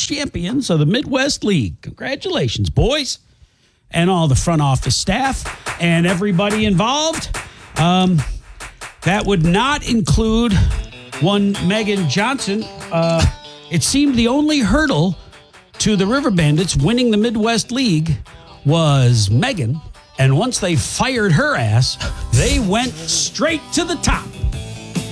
champions of the Midwest League. Congratulations, boys, and all the front office staff and everybody involved. That would not include one Megan Johnson. It seemed the only hurdle to the River Bandits winning the Midwest League was Megan. And once they fired her ass, they went straight to the top.